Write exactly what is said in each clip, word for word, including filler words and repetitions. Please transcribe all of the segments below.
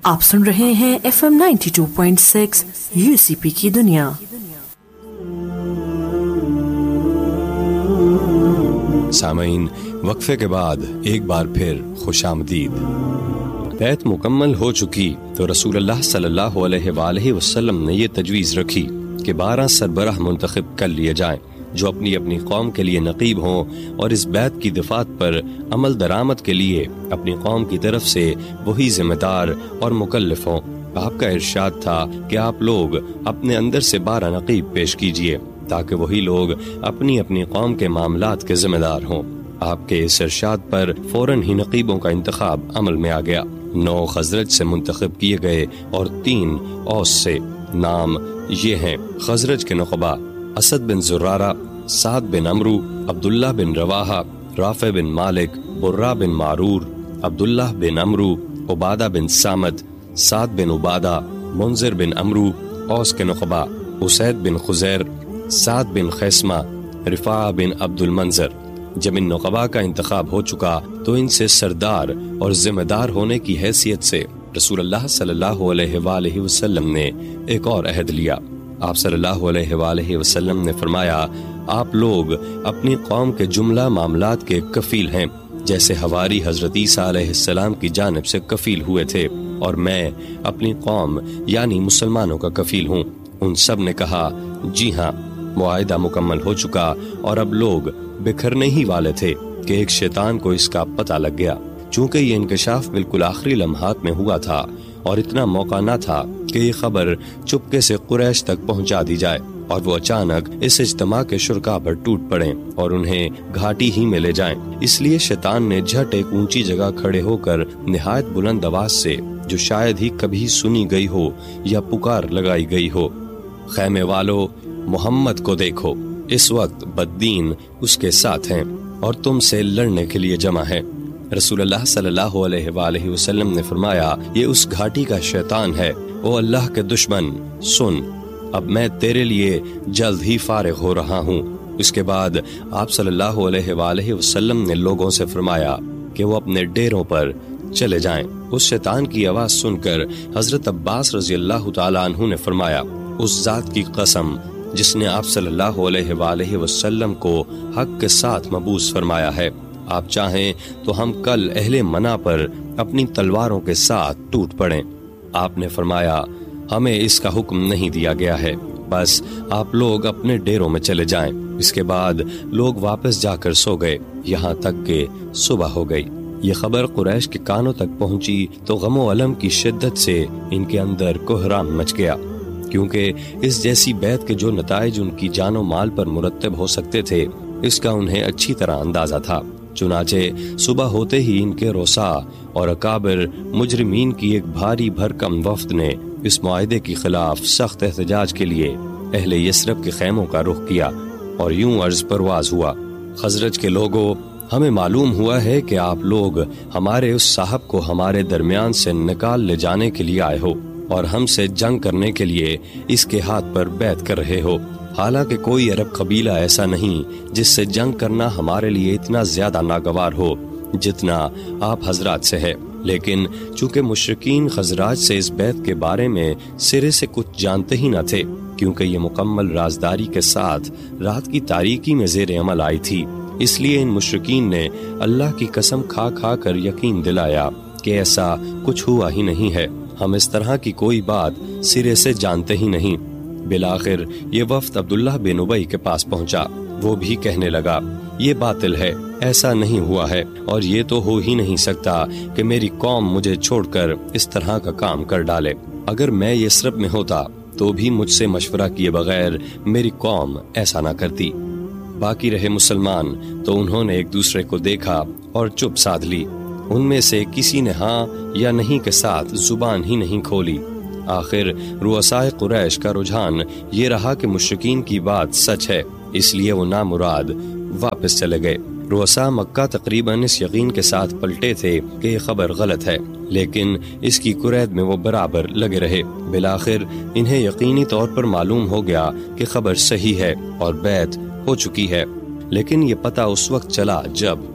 آپ سن رہے ہیں F M ninety two point six you سی پی کی دنیا۔ سامعین، وقفے کے بعد ایک بار پھر خوش آمدید۔ بیعت مکمل ہو چکی تو رسول اللہ صلی اللہ علیہ وآلہ وسلم نے یہ تجویز رکھی کہ بارہ سربراہ منتخب کر لیے جائیں جو اپنی اپنی قوم کے لیے نقیب ہوں اور اس بیعت کی دفعات پر عمل درآمد کے لیے اپنی قوم کی طرف سے وہی ذمہ دار اور مکلف ہوں۔ آپ کا ارشاد تھا کہ آپ لوگ اپنے اندر سے بارہ نقیب پیش کیجئے تاکہ وہی لوگ اپنی اپنی قوم کے معاملات کے ذمہ دار ہوں۔ آپ کے اس ارشاد پر فوراً ہی نقیبوں کا انتخاب عمل میں آ گیا۔ نو خزرج سے منتخب کیے گئے اور تین اوس سے۔ نام یہ ہیں: خزرج کے نقبہ اسد بن زرارہ، سعد بن عمرو، عبداللہ بن رواحہ، رافع بن مالک، برہ بن معرور، عبداللہ بن عمرو، عبادہ بن سامت، سعد بن عبادہ، منذر بن عمرو۔ اوس کے نقبہ اسید بن خزیر، سعد بن خیسمہ، رفاعہ بن عبد المنظر۔ جب ان نقبہ کا انتخاب ہو چکا تو ان سے سردار اور ذمہ دار ہونے کی حیثیت سے رسول اللہ صلی اللہ علیہ وآلہ وسلم نے ایک اور عہد لیا۔ آپ صلی اللہ علیہ وآلہ وسلم نے فرمایا، آپ لوگ اپنی قوم کے جملہ معاملات کے کفیل ہیں، جیسے حواری حضرت عیسیٰ علیہ السلام کی جانب سے کفیل ہوئے تھے، اور میں اپنی قوم یعنی مسلمانوں کا کفیل ہوں۔ ان سب نے کہا، جی ہاں۔ معاہدہ مکمل ہو چکا اور اب لوگ بکھرنے ہی والے تھے کہ ایک شیطان کو اس کا پتہ لگ گیا۔ چونکہ یہ انکشاف بالکل آخری لمحات میں ہوا تھا اور اتنا موقع نہ تھا کہ یہ خبر چپکے سے قریش تک پہنچا دی جائے اور وہ اچانک اس اجتماع کے شرکاء پر ٹوٹ پڑیں اور انہیں گھاٹی ہی میں لے جائیں۔ اس لیے شیطان نے جھٹ ایک اونچی جگہ کھڑے ہو کر نہایت بلند آواز سے، جو شاید ہی کبھی سنی گئی ہو یا پکار لگائی گئی ہو، خیمے والو، محمد کو دیکھو، اس وقت بددین اس کے ساتھ ہیں اور تم سے لڑنے کے لیے جمع ہے۔ رسول اللہ صلی اللہ علیہ وآلہ وسلم نے فرمایا، یہ اس گھاٹی کا شیطان ہے۔ او اللہ کے دشمن، سن، اب میں تیرے لیے جلد ہی فارغ ہو رہا ہوں۔ اس کے بعد آپ صلی اللہ علیہ وآلہ وسلم نے لوگوں سے فرمایا کہ وہ اپنے ڈیروں پر چلے جائیں۔ اس شیطان کی آواز سن کر حضرت عباس رضی اللہ تعالیٰ عنہ نے فرمایا، اس ذات کی قسم جس نے آپ صلی اللہ علیہ وآلہ وسلم کو حق کے ساتھ مبعوث فرمایا ہے، آپ چاہیں تو ہم کل اہل منع پر اپنی تلواروں کے ساتھ ٹوٹ پڑیں۔ آپ نے فرمایا، ہمیں اس کا حکم نہیں دیا گیا ہے، بس آپ لوگ اپنے ڈیروں میں چلے جائیں۔ اس کے بعد لوگ واپس جا کر سو گئے یہاں تک کہ صبح ہو گئی۔ یہ خبر قریش کے کانوں تک پہنچی تو غم و الم کی شدت سے ان کے اندر کوہرام مچ گیا، کیونکہ اس جیسی بیعت کے جو نتائج ان کی جان و مال پر مرتب ہو سکتے تھے اس کا انہیں اچھی طرح اندازہ تھا۔ چنانچہ صبح ہوتے ہی ان کے رؤساء اور اکابر مجرمین کی ایک بھاری بھرکم وفد نے اس معاہدے کے خلاف سخت احتجاج کے لیے اہل یثرب کے خیموں کا رخ کیا اور یوں عرض پرواز ہوا، خزرج کے لوگوں، ہمیں معلوم ہوا ہے کہ آپ لوگ ہمارے اس صاحب کو ہمارے درمیان سے نکال لے جانے کے لیے آئے ہو اور ہم سے جنگ کرنے کے لیے اس کے ہاتھ پر بیعت کر رہے ہو۔ حالانکہ کوئی عرب قبیلہ ایسا نہیں جس سے جنگ کرنا ہمارے لیے اتنا زیادہ ناگوار ہو جتنا آپ حضرات سے ہے، لیکن چونکہ مشرکین خزراج سے اس بیعت کے بارے میں سرے سے کچھ جانتے ہی نہ تھے، کیونکہ یہ مکمل رازداری کے ساتھ رات کی تاریکی میں زیر عمل آئی تھی، اس لیے ان مشرکین نے اللہ کی قسم کھا کھا کر یقین دلایا کہ ایسا کچھ ہوا ہی نہیں ہے، ہم اس طرح کی کوئی بات سرے سے جانتے ہی نہیں۔ بالآخر یہ وفد عبداللہ بن ابی کے پاس پہنچا، وہ بھی کہنے لگا، یہ باطل ہے، ایسا نہیں ہوا ہے، اور یہ تو ہو ہی نہیں سکتا کہ میری قوم مجھے چھوڑ کر اس طرح کا کام کر ڈالے۔ اگر میں یثرب میں ہوتا تو بھی مجھ سے مشورہ کیے بغیر میری قوم ایسا نہ کرتی۔ باقی رہے مسلمان تو انہوں نے ایک دوسرے کو دیکھا اور چپ سادھ لی، ان میں سے کسی نے ہاں یا نہیں کے ساتھ زبان ہی نہیں کھولی۔ آخر رؤسائے قریش کا رجحان یہ رہا کہ مشرکین کی بات سچ ہے، اس لیے وہ نامراد واپس چلے گئے۔ رؤساء مکہ تقریباً اس یقین کے ساتھ پلٹے تھے کہ یہ خبر غلط ہے، لیکن اس کی قرید میں وہ برابر لگے رہے۔ بالآخر انہیں یقینی طور پر معلوم ہو گیا کہ خبر صحیح ہے اور بیعت ہو چکی ہے، لیکن یہ پتہ اس وقت چلا جب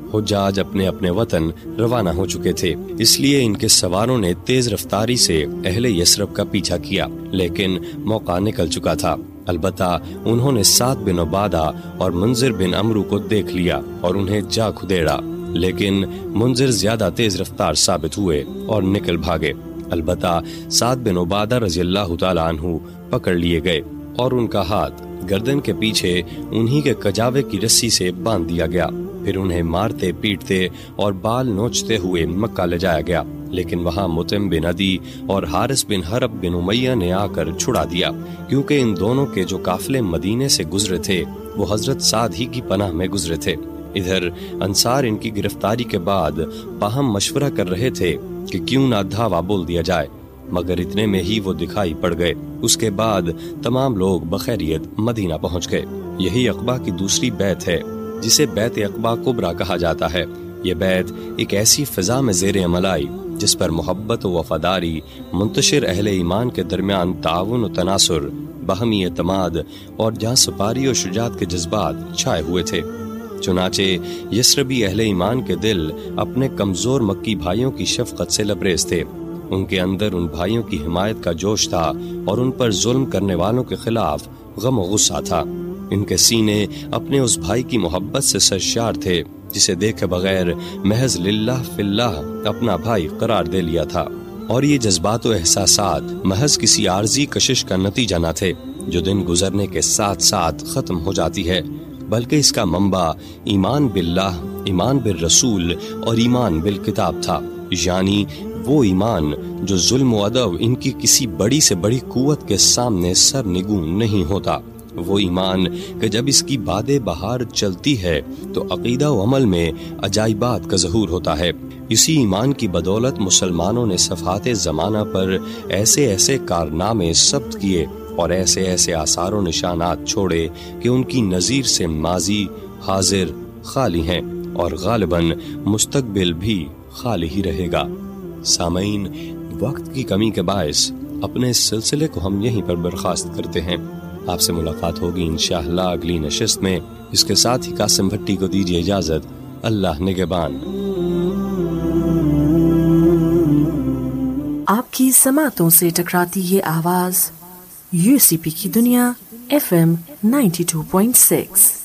حجاج اپنے اپنے وطن روانہ ہو چکے تھے، اس لیے ان کے سواروں نے تیز رفتاری سے اہل یثرب کا پیچھا کیا، لیکن موقع نکل چکا تھا۔ البتہ انہوں نے سعد بن عبادہ اور منذر بن عمرو کو دیکھ لیا اور انہیں جا کھدیڑا، لیکن منذر زیادہ تیز رفتار ثابت ہوئے اور نکل بھاگے۔ البتہ سعد بن عبادہ رضی اللہ تعالیٰ عنہ پکڑ لیے گئے اور ان کا ہاتھ گردن کے پیچھے انہی کے کجاوے کی رسی سے باندھ دیا گیا، پھر انہیں مارتے پیٹتے اور بال نوچتے ہوئے مکہ لے جایا گیا، لیکن وہاں مطعم بن عدی اور حارث بن حرب بن امیہ نے آ کر چھڑا دیا، کیونکہ ان دونوں کے جو قافلے مدینے سے گزرے تھے وہ حضرت سعد ہی کی پناہ میں گزرے تھے۔ ادھر انصار ان کی گرفتاری کے بعد باہم مشورہ کر رہے تھے کہ کیوں نہ دھاوا بول دیا جائے، مگر اتنے میں ہی وہ دکھائی پڑ گئے۔ اس کے بعد تمام لوگ بخیریت مدینہ پہنچ گئے۔ یہی عقبہ کی دوسری بیعت ہے جسے بیعت عقبہ کبریٰ کہا جاتا ہے۔ یہ بیعت ایک ایسی فضا میں زیر عمل آئی جس پر محبت و وفاداری، منتشر اہل ایمان کے درمیان تعاون و تناصر، باہمی اعتماد اور جہاں سپاری و شجاعت کے جذبات چھائے ہوئے تھے۔ چنانچہ یثربی اہل ایمان کے دل اپنے کمزور مکی بھائیوں کی شفقت سے لبریز تھے۔ ان کے اندر ان بھائیوں کی حمایت کا جوش تھا اور ان پر ظلم کرنے والوں کے خلاف غم و غصہ تھا۔ ان کے سینے اپنے اس بھائی کی محبت سے سرشار تھے جسے دیکھے بغیر محض للہ فی اللہ اپنا بھائی قرار دے لیا تھا، اور یہ جذبات و احساسات محض کسی عارضی کشش کا نتیجہ نہ تھے جو دن گزرنے کے ساتھ ساتھ ختم ہو جاتی ہے، بلکہ اس کا منبع ایمان باللہ، ایمان بالرسول اور ایمان بالکتاب تھا، یعنی وہ ایمان جو ظلم و عدو ان کی کسی بڑی سے بڑی قوت کے سامنے سر نگوں نہیں ہوتا، وہ ایمان کہ جب اس کی باد بہار چلتی ہے تو عقیدہ و عمل میں عجائبات کا ظہور ہوتا ہے۔ اسی ایمان کی بدولت مسلمانوں نے صفحات زمانہ پر ایسے ایسے کارنامے ثبت کیے اور ایسے ایسے آثار و نشانات چھوڑے کہ ان کی نظیر سے ماضی، حاضر خالی ہیں اور غالباً مستقبل بھی خالی ہی رہے گا۔ سامعین، وقت کی کمی کے باعث اپنے اس سلسلے کو ہم یہیں پر برخاست کرتے ہیں۔ آپ سے ملاقات ہوگی انشاءاللہ اگلی نشست میں۔ اس کے ساتھ ہی قاسم بھٹی کو دیجیے اجازت۔ اللہ نگہبان۔ آپ کی سماعتوں سے ٹکراتی یہ آواز یو سی پی کی دنیا F M ninety two point six